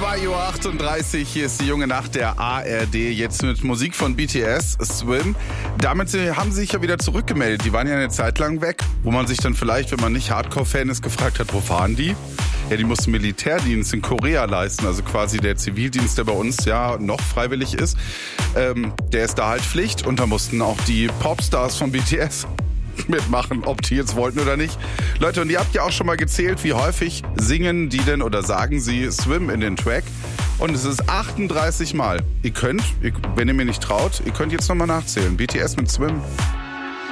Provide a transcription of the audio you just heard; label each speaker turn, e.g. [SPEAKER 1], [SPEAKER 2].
[SPEAKER 1] 2:38 Uhr, hier ist die junge Nacht der ARD, jetzt mit Musik von BTS, Swim. Damit haben sie sich ja wieder zurückgemeldet. Die waren ja eine Zeit lang weg, wo man sich dann vielleicht, wenn man nicht Hardcore-Fan ist, gefragt hat, wo fahren die? Ja, die mussten Militärdienst in Korea leisten, also quasi der Zivildienst, der bei uns ja noch freiwillig ist. Der ist da halt Pflicht und da mussten auch die Popstars von BTS mitmachen, ob die jetzt wollten oder nicht. Leute, und ihr habt ja auch schon mal gezählt, wie häufig singen die denn oder sagen sie Swim in den Track. Und es ist 38 Mal. Ihr könnt, wenn ihr mir nicht traut, ihr könnt jetzt nochmal nachzählen. BTS mit Swim.